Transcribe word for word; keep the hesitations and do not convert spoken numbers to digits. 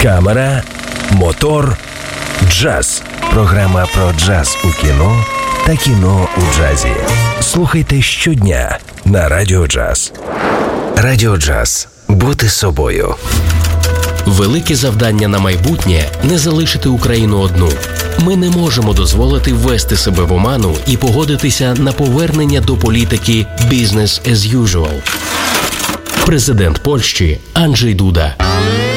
Камера, мотор, джаз. Програма про джаз у кіно та кіно у джазі. Слухайте щодня на Радіо Джаз. Радіо Джаз. Бути собою. Велике завдання на майбутнє – не залишити Україну одну. Ми не можемо дозволити ввести себе в оману і погодитися на повернення до політики «business as usual». Президент Польщі Анджей Дуда.